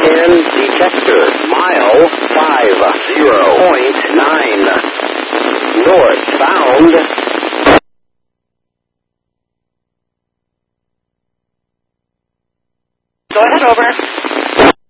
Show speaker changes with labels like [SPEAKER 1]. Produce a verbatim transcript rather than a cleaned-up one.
[SPEAKER 1] ten detector. Mile five zero point nine. Northbound.
[SPEAKER 2] Go ahead, over.